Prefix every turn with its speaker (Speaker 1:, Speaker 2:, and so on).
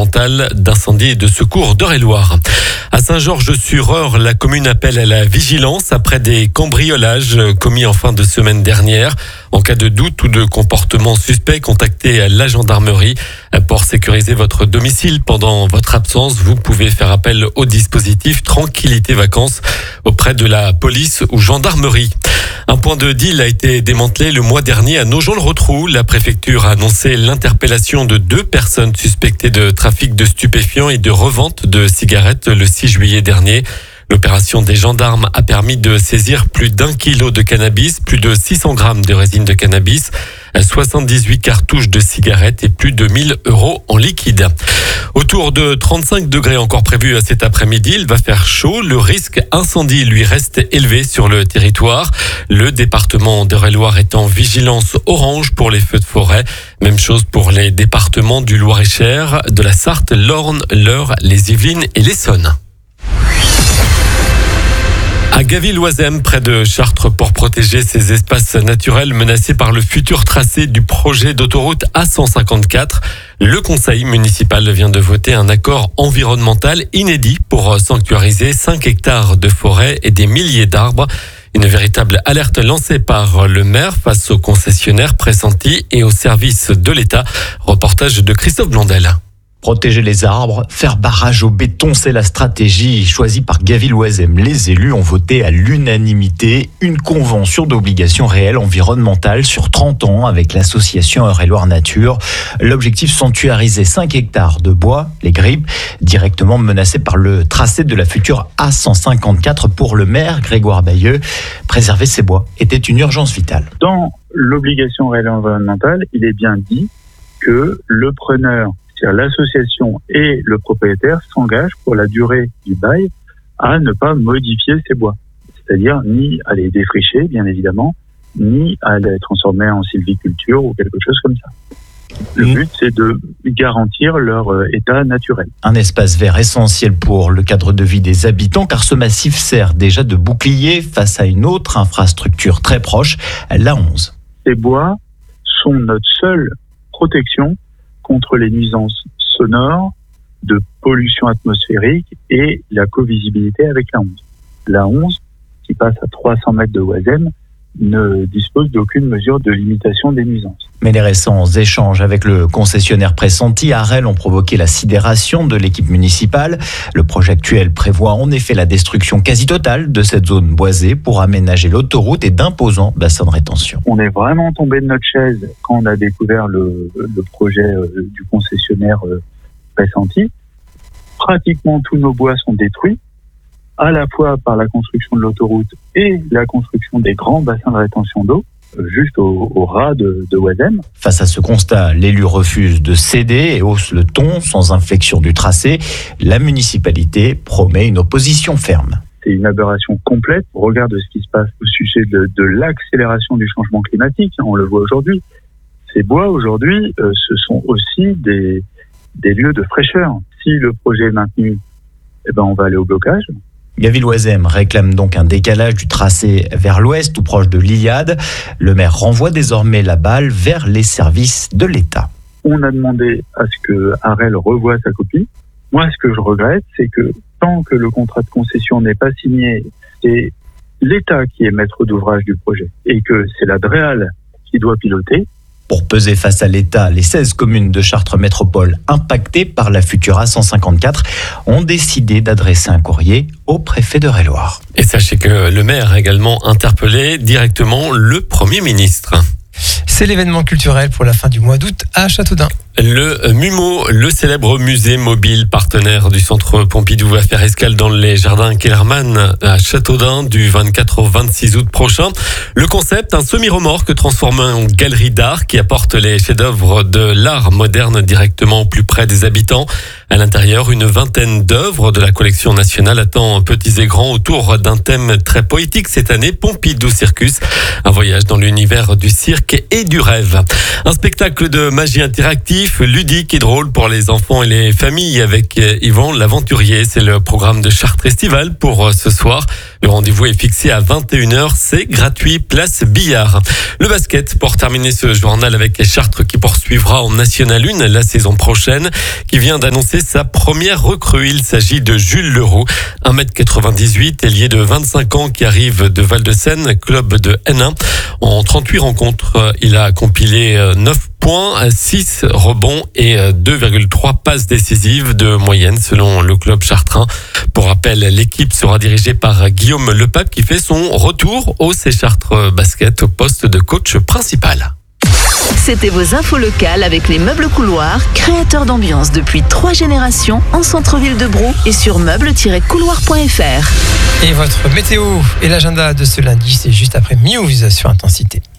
Speaker 1: départemental d'incendie et de secours d'Eure-et-Loir. À Saint-Georges-sur-Eure, la commune appelle à la vigilance après des cambriolages commis en fin de semaine dernière. En cas de doute ou de comportement suspect, contactez la gendarmerie. Pour sécuriser votre domicile pendant votre absence, vous pouvez faire appel au dispositif Tranquillité Vacances auprès de la police ou gendarmerie. Un point de deal a été démantelé le mois dernier à Nogent-le-Rotrou. La préfecture a annoncé l'interpellation de 2 personnes suspectées de trafic de stupéfiants et de revente de cigarettes le 6 juillet dernier. L'opération des gendarmes a permis de saisir plus d'1 kilo de cannabis, plus de 600 grammes de résine de cannabis, 78 cartouches de cigarettes et plus de 1 000 € en liquide. Autour de 35 degrés encore prévus cet après-midi. Il va faire chaud. Le risque incendie lui reste élevé sur le territoire. Le département d'Eure-et-Loir est en vigilance orange pour les feux de forêt. Même chose pour les départements du Loir-et-Cher, de la Sarthe, l'Orne, l'Eure, les Yvelines et l'Essonne. À Gavy-Loisem, près de Chartres, pour protéger ces espaces naturels menacés par le futur tracé du projet d'autoroute A154, le conseil municipal vient de voter un accord environnemental inédit pour sanctuariser 5 hectares de forêt et des milliers d'arbres. Une véritable alerte lancée par le maire face aux concessionnaires pressentis et aux services de l'État. Reportage de Christophe Blondel.
Speaker 2: Protéger les arbres, faire barrage au béton, c'est la stratégie choisie par Gavy-Loisem. Les élus ont voté à l'unanimité une convention d'obligation réelle environnementale sur 30 ans avec l'association Eure-et-Loir Nature. L'objectif, sanctuariser 5 hectares de bois, les grippes, directement menacés par le tracé de la future A154 pour le maire Grégoire Bayeux. Préserver ces bois était une urgence vitale.
Speaker 3: Dans l'obligation réelle environnementale, il est bien dit que le preneur, l'association et le propriétaire s'engagent pour la durée du bail à ne pas modifier ces bois. C'est-à-dire ni à les défricher, bien évidemment, ni à les transformer en sylviculture ou quelque chose comme ça. Le but, c'est de garantir leur état naturel.
Speaker 2: Un espace vert essentiel pour le cadre de vie des habitants, car ce massif sert déjà de bouclier face à une autre infrastructure très proche, l'A11.
Speaker 3: Ces bois sont notre seule protection contre les nuisances sonores, de pollution atmosphérique et la covisibilité avec la 11. La 11, qui passe à 300 mètres de Loisem, ne dispose d'aucune mesure de limitation des nuisances.
Speaker 2: Mais les récents échanges avec le concessionnaire pressenti à Arel ont provoqué la sidération de l'équipe municipale. Le projet actuel prévoit en effet la destruction quasi totale de cette zone boisée pour aménager l'autoroute et d'imposants bassins de rétention.
Speaker 3: On est vraiment tombé de notre chaise quand on a découvert le projet du concessionnaire pressenti. Pratiquement tous nos bois sont détruits, à la fois par la construction de l'autoroute et la construction des grands bassins de rétention d'eau, juste au ras de Loisem.
Speaker 2: Face à ce constat, l'élu refuse de céder et hausse le ton sans inflexion du tracé. La municipalité promet une opposition ferme.
Speaker 3: C'est une aberration complète au regard de ce qui se passe au sujet de l'accélération du changement climatique. On le voit aujourd'hui. Ces bois, aujourd'hui, ce sont aussi des lieux de fraîcheur. Si le projet est maintenu, on va aller au blocage.
Speaker 2: Gavy-Loisem réclame donc un décalage du tracé vers l'ouest, tout proche de l'Iliade. Le maire renvoie désormais la balle vers les services de l'État.
Speaker 3: On a demandé à ce que Arel revoie sa copie. Moi, ce que je regrette, c'est que tant que le contrat de concession n'est pas signé, c'est l'État qui est maître d'ouvrage du projet et que c'est la DREAL qui doit piloter.
Speaker 2: Pour peser face à l'État, les 16 communes de Chartres Métropole impactées par la future A154 ont décidé d'adresser un courrier au préfet d'Eure-et-Loir.
Speaker 1: Et sachez que le maire a également interpellé directement le Premier ministre.
Speaker 4: C'est l'événement culturel pour la fin du mois d'août à Châteaudun.
Speaker 1: Le MUMO, le célèbre musée mobile partenaire du Centre Pompidou, va faire escale dans les jardins Kellermann à Châteaudun du 24 au 26 août prochain. Le concept, un semi-remorque transformé en galerie d'art qui apporte les chefs-d'œuvre de l'art moderne directement au plus près des habitants. À l'intérieur, une vingtaine d'œuvres de la collection nationale attend petits et grands autour d'un thème très poétique cette année, Pompidou Circus, un voyage dans l'univers du cirque et du rêve. Un spectacle de magie interactive sportif, ludique et drôle pour les enfants et les familles avec Yvan l'Aventurier. C'est le programme de Chartres Estival pour ce soir. Le rendez-vous est fixé à 21h. C'est gratuit, place Billard. Le basket, pour terminer ce journal avec Chartres qui poursuivra en National 1 la saison prochaine, qui vient d'annoncer sa première recrue. Il s'agit de Jules Leroux, 1m98, ailier de 25 ans qui arrive de Val-de-Seine, club de N1. En 38 rencontres, il a compilé 9 points, 6 rebonds et 2,3 passes décisives de moyenne selon le club chartrain. Pour rappel, l'équipe sera dirigée par Guillaume Lepape qui fait son retour au C Chartres Basket au poste de coach principal.
Speaker 5: C'était vos infos locales avec les meubles couloirs, créateurs d'ambiance depuis 3 générations en centre-ville de Brou et sur meubles-couloirs.fr.
Speaker 4: Et votre météo et l'agenda de ce lundi, c'est juste après Muse sur Intensité.